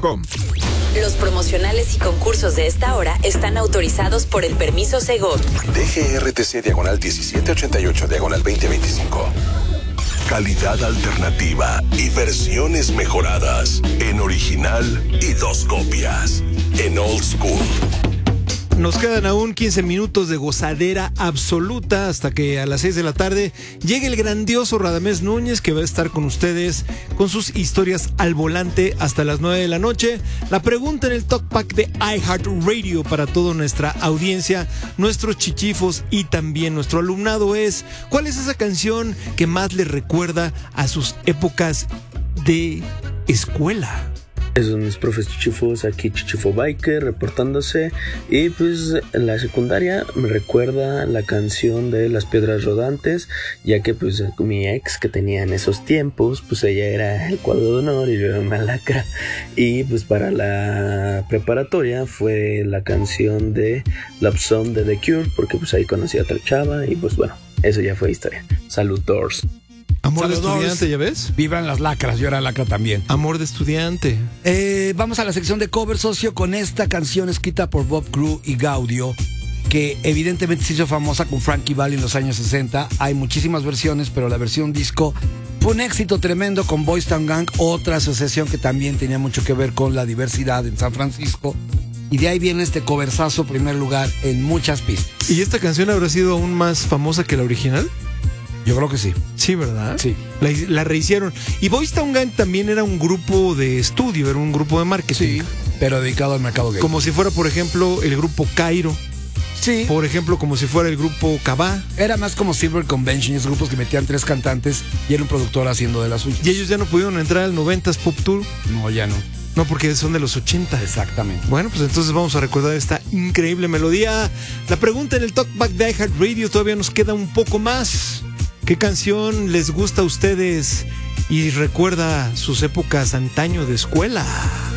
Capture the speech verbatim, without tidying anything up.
com. Los promocionales y concursos de esta hora están autorizados por el permiso Segov. D G R T C diagonal diecisiete ochenta y ocho diagonal veinte veinticinco. Calidad alternativa y versiones mejoradas en original y dos copias en Old School. Nos quedan aún quince minutos de gozadera absoluta hasta que a las seis de la tarde llegue el grandioso Radamés Núñez, que va a estar con ustedes con sus historias al volante hasta las nueve de la noche. La pregunta en el Talk Pack de iHeartRadio para toda nuestra audiencia, nuestros chichifos y también nuestro alumnado es: ¿cuál es esa canción que más les recuerda a sus épocas de escuela? Esos mis profes chichifos, aquí Chichifo Biker reportándose. Y pues en la secundaria me recuerda la canción de Las Piedras Rodantes, ya que pues mi ex que tenía en esos tiempos, pues ella era el cuadro de honor y yo era una lacra. Y pues para la preparatoria fue la canción de Love Song de The Cure, porque pues ahí conocí a otra chava y pues bueno, eso ya fue historia. Saludos. Amor Saludos. de estudiante, ¿ya ves? Vivan las lacras, yo era lacra también. Amor de estudiante. Eh, vamos a la sección de cover, socio, con esta canción escrita por Bob Crew y Gaudio, que evidentemente se hizo famosa con Frankie Valli en los años sesenta. Hay muchísimas versiones, pero la versión disco fue un éxito tremendo con Boys Town Gang, otra asociación que también tenía mucho que ver con la diversidad en San Francisco. Y de ahí viene este coversazo, primer lugar en muchas pistas. ¿Y esta canción habrá sido aún más famosa que la original? Yo creo que sí. Sí, ¿verdad? Sí. La, la rehicieron. Y Boys Town Gang también era un grupo de estudio, era un grupo de marketing. Sí, pero dedicado al mercado gay. Como si fuera, por ejemplo, el grupo Cairo. Sí. Por ejemplo, como si fuera el grupo Cabá. Era más como Silver Convention, esos grupos que metían tres cantantes y era un productor haciendo de las suyas. Y ellos ya no pudieron entrar al noventas Pop Tour. No, ya no. No, porque son de los ochenta. Exactamente. Bueno, pues entonces vamos a recordar esta increíble melodía. La pregunta en el Talkback de iHeartRadio, todavía nos queda un poco más. ¿Qué canción les gusta a ustedes y recuerda sus épocas antaño de escuela?